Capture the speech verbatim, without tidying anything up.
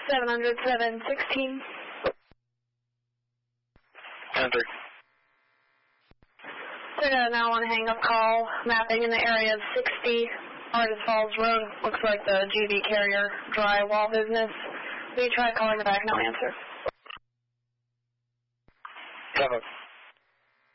seven hundred seven sixteen. Enter. So I now want to hang up call, mapping in the area of sixty, Artist Falls Road. Looks like the G V Carrier drywall business. We try calling the back, no answer. Seven.